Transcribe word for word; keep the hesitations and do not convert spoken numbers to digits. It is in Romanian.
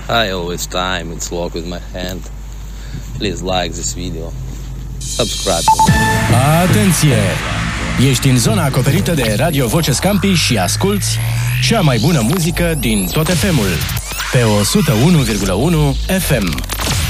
I always time, it's walk with my hand. Please like this video. Subscribe. Atenție! Ești în zona acoperită de Radio Voce Scampi și asculți cea mai bună muzică din tot F M-ul pe o sută unu virgulă unu F M.